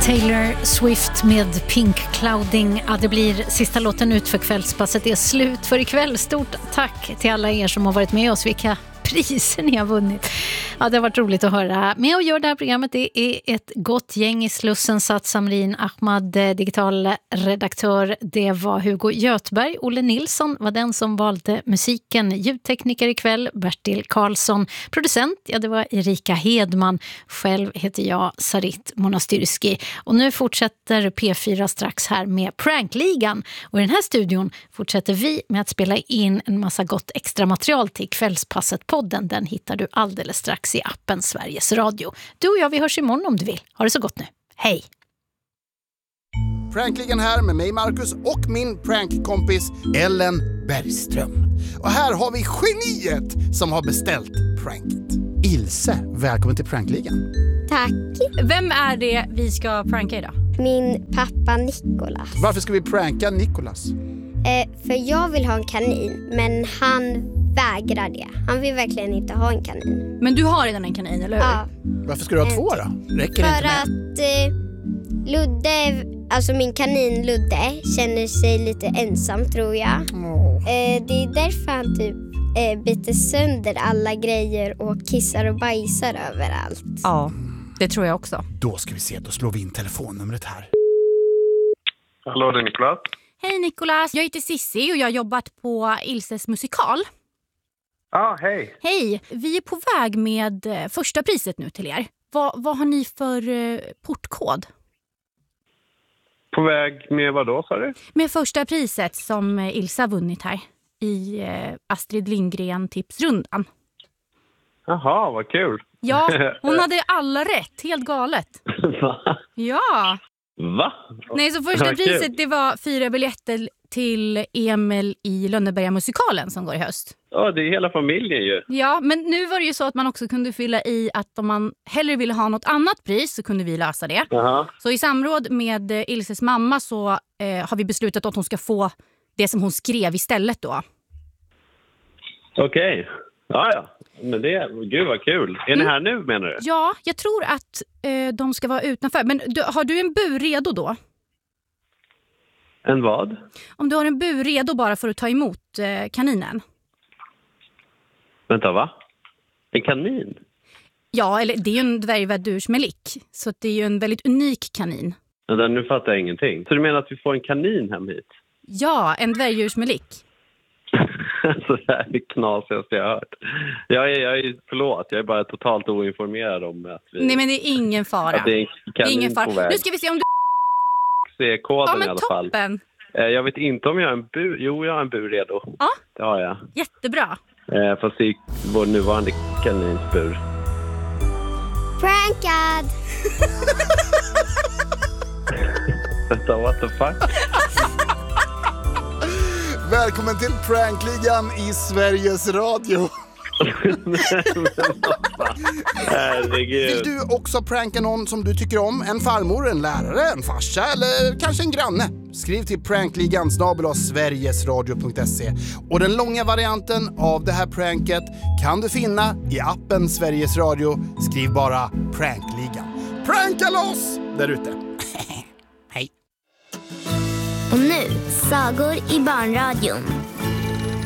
Taylor Swift med Pink Clouding. Ja, det blir sista låten ut för kvällspasset. Det är slut för ikväll. Stort tack till alla er som har varit med oss. Vilka priser ni har vunnit. Ja, det har varit roligt att höra. Med och gör det här programmet, det är ett gott gäng i Slussen. Samrin Ahmad, digital redaktör. Det var Hugo Göthberg. Olle Nilsson var den som valde musiken. Ljudtekniker ikväll, Bertil Karlsson. Producent, ja, det var Erika Hedman. Själv heter jag Sarit Monastyrski. Och nu fortsätter P4 strax här med Prankligan. Och i den här studion fortsätter vi med att spela in en massa gott extra material till Kvällspasset-podden. Den hittar du alldeles strax i appen Sveriges Radio. Du och jag, vi hörs imorgon om du vill. Ha det så gott nu. Hej! Prankligan här med mig Marcus och min prankkompis Ellen Bergström. Och här har vi geniet som har beställt pranket. Ilse, välkommen till Prankligan. Tack. Vem är det vi ska pranka idag? Min pappa Nikolas. Varför ska vi pranka Nikolas? För jag vill ha en kanin, men han vägrar det. Han vill verkligen inte ha en kanin. Men du har redan en kanin, eller hur? Ja. Varför ska du ha två då? Räcker det För inte med? att Ludde, alltså min kanin Ludde, känner sig lite ensam, tror jag. Det är därför han typ biter sönder alla grejer och kissar och bajsar överallt. Ja, det tror jag också. Då ska vi se, då slår vi in telefonnumret här. Hallå, det är Niklas. Hej Nikolas, jag heter Sissi och jag har jobbat på Ilses musikal. Ja, hej. Hej, vi är på väg med första priset nu till er. Vad har ni för portkod? På väg med vad då, sa du? Med första priset som Ilsa vunnit här i Astrid Lindgren tipsrundan. Jaha, vad kul. Ja, hon hade alla rätt, helt galet. Va? Ja. Va? Nej, så första Vad kul. priset det var 4 biljetter till Emil i Lönneberga-musikalen som går i höst. Ja, det är hela familjen ju. Ja, men nu var det ju så att man också kunde fylla i att om man hellre ville ha något annat pris så kunde vi lösa det. Jaha. Så i samråd med Ilses mamma så har vi beslutat att hon ska få det som hon skrev istället då. Okej. Ja. Men gud vad kul. Är ni här nu, menar du? Ja, jag tror att de ska vara utanför. Men har du en bur redo då? En vad? Om du har en bur redo bara för att ta emot kaninen. Vänta, va? En kanin? Ja, eller det är ju en dvärgvädursmelik. Så det är ju en väldigt unik kanin. Vänta, nu fattar jag ingenting. Så du menar att vi får en kanin hem hit? Ja, en dvärgdjursmelik. Så det här är det knasigaste jag har hört. Förlåt, jag är bara totalt oinformerad om att vi... Nej, men det är ingen fara. Att det är en kanin på väg. Nu ska vi se om du... Se koden i alla fall. Toppen. Jag vet inte om jag har en bur. Jo, jag har en bur redo. Ja. Det har jag. Jättebra. Fast i vår nuvarande kaninsbur. Prankad! Vänta, what the fuck? Välkommen till Prankligan i Sveriges Radio. Herregud. Vill du också pranka någon som du tycker om? En farmor, en lärare, en farsa eller kanske en granne? Skriv till prankligan@sverigesradio.se. Och den långa varianten av det här pranket kan du finna i appen Sveriges Radio. Skriv bara Prankligan. Pranka loss där ute. Hej. Och nu, sagor i barnradion.